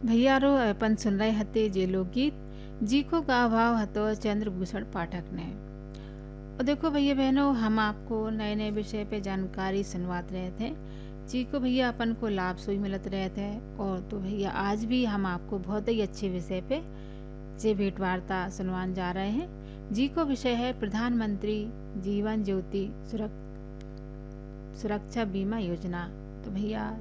भैयारो अपन सुन रहे हते जे लोकगीत जी को गा भाव हतो चंद्रभूषण पाठक ने। और देखो भैया बहनों, हम आपको नए नए विषय पे जानकारी सुनवाते रहे थे। जी को भैया अपन को लाभ सुई मिलत रहे थे। और तो भैया आज भी हम आपको बहुत ही अच्छे विषय पे जे भेंट वार्ता सुनवान जा रहे हैं। जी को विषय है प्रधानमंत्री जीवन ज्योति सुरक्षा बीमा योजना। तो भैया